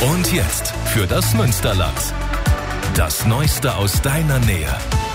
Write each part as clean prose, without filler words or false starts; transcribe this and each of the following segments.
Und jetzt für das Münsterland. Das Neueste aus deiner Nähe.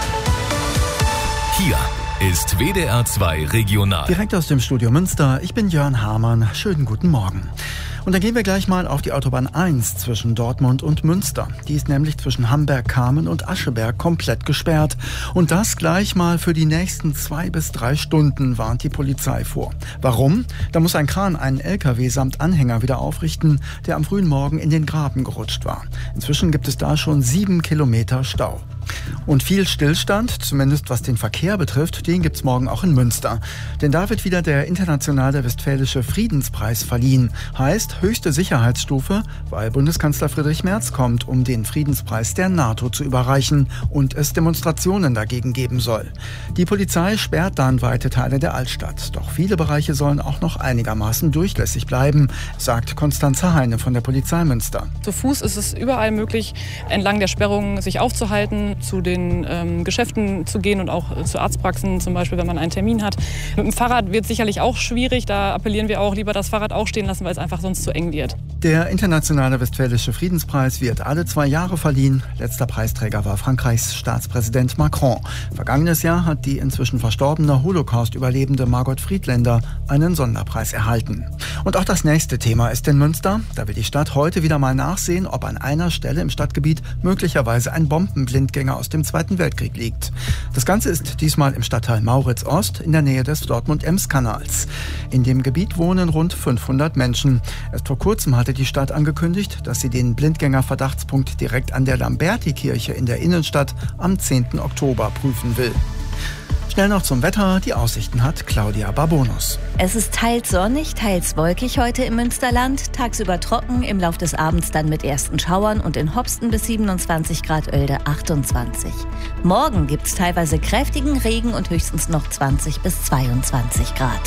Hier ist WDR 2 Regional. Direkt aus dem Studio Münster, ich bin Jörn Hamann. Schönen guten Morgen. Und dann gehen wir gleich mal auf die Autobahn 1 zwischen Dortmund und Münster. Die ist nämlich zwischen Hamberg-Kamen und Ascheberg komplett gesperrt. Und das gleich mal für die nächsten 2 bis 3 Stunden, warnt die Polizei vor. Warum? Da muss ein Kran einen LKW samt Anhänger wieder aufrichten, der am frühen Morgen in den Graben gerutscht war. Inzwischen gibt es da schon 7 Kilometer Stau. Und viel Stillstand, zumindest was den Verkehr betrifft, den gibt's morgen auch in Münster. Denn da wird wieder der internationale Westfälische Friedenspreis verliehen. Heißt höchste Sicherheitsstufe, weil Bundeskanzler Friedrich Merz kommt, um den Friedenspreis der NATO zu überreichen und es Demonstrationen dagegen geben soll. Die Polizei sperrt dann weite Teile der Altstadt. Doch viele Bereiche sollen auch noch einigermaßen durchlässig bleiben, sagt Konstanze Heine von der Polizei Münster. Zu Fuß ist es überall möglich, entlang der Sperrungen sich aufzuhalten, zu den Geschäften zu gehen und auch zu Arztpraxen, zum Beispiel, wenn man einen Termin hat. Mit dem Fahrrad wird sicherlich auch schwierig. Da appellieren wir auch, lieber das Fahrrad auch stehen lassen, weil es einfach sonst zu eng wird. Der internationale Westfälische Friedenspreis wird alle 2 Jahre verliehen. Letzter Preisträger war Frankreichs Staatspräsident Macron. Vergangenes Jahr hat die inzwischen verstorbene Holocaust-Überlebende Margot Friedländer einen Sonderpreis erhalten. Und auch das nächste Thema ist in Münster. Da will die Stadt heute wieder mal nachsehen, ob an einer Stelle im Stadtgebiet möglicherweise ein Bombenblindgänger aus dem Zweiten Weltkrieg liegt. Das Ganze ist diesmal im Stadtteil Mauritz-Ost in der Nähe des Dortmund-Ems-Kanals. In dem Gebiet wohnen rund 500 Menschen. Erst vor kurzem hatte die Stadt angekündigt, dass sie den Blindgänger-Verdachtspunkt direkt an der Lamberti-Kirche in der Innenstadt am 10. Oktober prüfen will. Schnell noch zum Wetter. Die Aussichten hat Claudia Barbonus. Es ist teils sonnig, teils wolkig heute im Münsterland. Tagsüber trocken, im Lauf des Abends dann mit ersten Schauern und in Hopsten bis 27 Grad, Oelde 28. Morgen gibt es teilweise kräftigen Regen und höchstens noch 20 bis 22 Grad.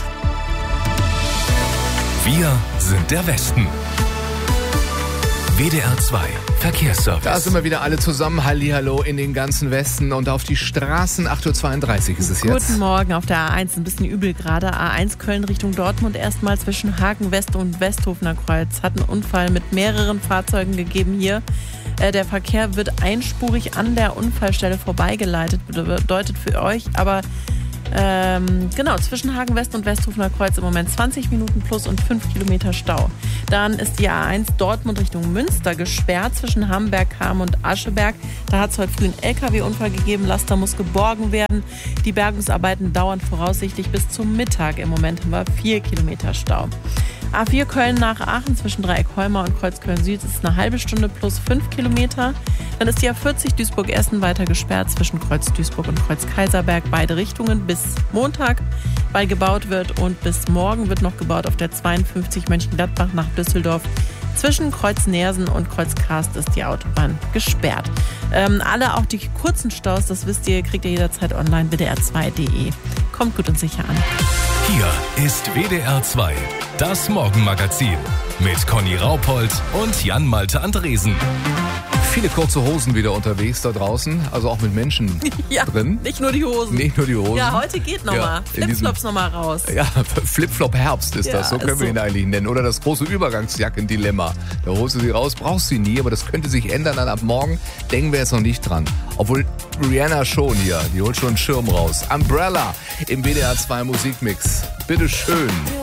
Wir sind der Westen. WDR 2 Verkehrsservice. Da sind wir wieder alle zusammen. Hallihallo in den ganzen Westen und auf die Straßen. 8.32 Uhr ist es jetzt. Guten Morgen. Auf der A1 ein bisschen übel gerade. A1 Köln Richtung Dortmund erstmal zwischen Hagen West und Westhofener Kreuz. Hat einen Unfall mit mehreren Fahrzeugen gegeben hier. Der Verkehr wird einspurig an der Unfallstelle vorbeigeleitet. Bedeutet für euch aber zwischen Hagen West und Westhofener Kreuz im Moment 20 Minuten plus und 5 Kilometer Stau. Dann ist die A1 Dortmund Richtung Münster gesperrt zwischen Hamberg-Kamen und Ascheberg. Da hat es heute früh einen LKW-Unfall gegeben. Laster muss geborgen werden. Die Bergungsarbeiten dauern voraussichtlich bis zum Mittag. Im Moment haben wir 4 Kilometer Stau. A4 Köln nach Aachen zwischen Dreieck-Holmer und Kreuz-Köln-Süd ist eine halbe Stunde plus 5 Kilometer. Dann ist die A40 Duisburg-Essen weiter gesperrt zwischen Kreuz-Duisburg und Kreuz-Kaiserberg. Beide Richtungen bis Montag, weil gebaut wird. Und bis morgen wird noch gebaut auf der 52 Mönchengladbach nach Düsseldorf. Zwischen Kreuz-Nersen und Kreuz-Karst ist die Autobahn gesperrt. Alle, auch die kurzen Staus, das wisst ihr, kriegt ihr jederzeit online, wdr2.de. Kommt gut und sicher an. Hier ist WDR 2, das Morgenmagazin mit Conny Raupold und Jan-Malte Andresen. Viele kurze Hosen wieder unterwegs da draußen, also auch mit Menschen drin. Nicht nur die Hosen. Nicht nur die Hosen. Ja, heute geht nochmal. Flipflops nochmal raus. Ja, Flipflop-Herbst ist das, so können wir ihn eigentlich nennen. Oder das große Übergangsjacken-Dilemma. Da holst du sie raus, brauchst sie nie, aber das könnte sich ändern. Dann ab morgen denken wir jetzt noch nicht dran. Obwohl Rihanna schon hier, die holt schon einen Schirm raus. Umbrella im WDR 2 Musikmix. Bitteschön.